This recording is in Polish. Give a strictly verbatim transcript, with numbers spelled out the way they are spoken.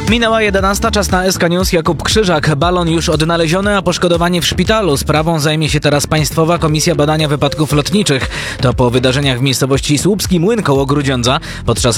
Minęła jedenasta, czas na S K News. Jakub Krzyżak. Balon już odnaleziony, a poszkodowani w szpitalu. Sprawą zajmie się teraz Państwowa Komisja Badania Wypadków Lotniczych. To po wydarzeniach w miejscowości Słupski Młyn koło Grudziądza. Podczas